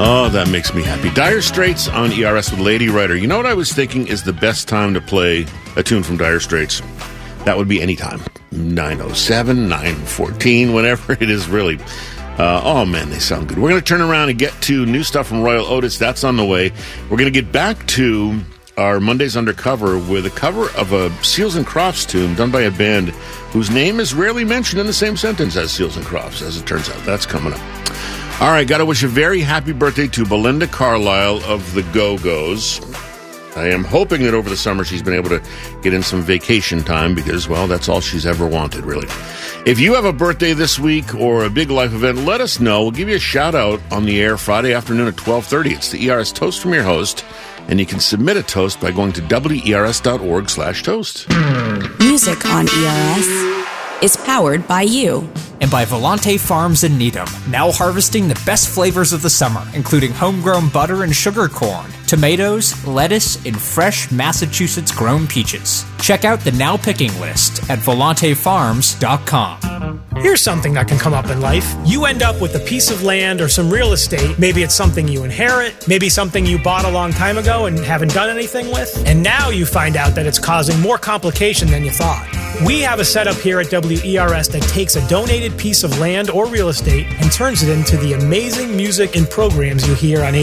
Oh, that makes me happy. Dire Straits on ERS with Lady Writer. You know what I was thinking is the best time to play a tune from Dire Straits? That would be any time. 9:07, 9:14, whenever it is really. Oh, man, they sound good. We're going to turn around and get to new stuff from Royal Otis. That's on the way. We're going to get back to our Mondays Undercover with a cover of a Seals and Crofts tune done by a band whose name is rarely mentioned in the same sentence as Seals and Crofts, as it turns out. That's coming up. All right, got to wish a very happy birthday to Belinda Carlisle of the Go-Go's. I am hoping that over the summer she's been able to get in some vacation time because, well, that's all she's ever wanted, really. If you have a birthday this week or a big life event, let us know. We'll give you a shout-out on the air Friday afternoon at 12:30. It's the ERS Toast from your host, and you can submit a toast by going to wers.org/toast. Music on ERS is powered by you. And by Volante Farms in Needham, now harvesting the best flavors of the summer, including homegrown butter and sugar corn, tomatoes, lettuce, and fresh Massachusetts-grown peaches. Check out the now picking list at volantefarms.com. Here's something that can come up in life. You end up with a piece of land or some real estate. Maybe it's something you inherit, maybe something you bought a long time ago and haven't done anything with. And now you find out that it's causing more complication than you thought. We have a setup here at WERS that takes a donated piece of land or real estate and turns it into the amazing music and programs you hear on